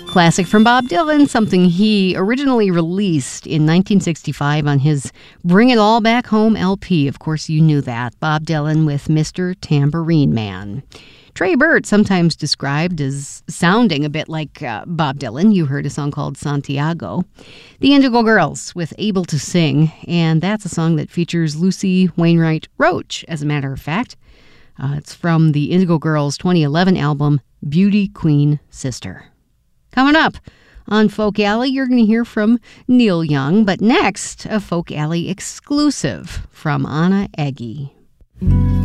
Classic from Bob Dylan, something he originally released in 1965 on his Bring It All Back Home LP. Of course, you knew that. Bob Dylan with Mr. Tambourine Man. Trey Burt, sometimes described as sounding a bit like Bob Dylan. You heard a song called Santiago. The Indigo Girls with Able to Sing, and that's a song that features Lucy Wainwright Roach, as a matter of fact. It's from the Indigo Girls' 2011 album, Beauty Queen Sister. Coming up on Folk Alley, you're going to hear from Neil Young, but next, a Folk Alley exclusive from Anna Eggy.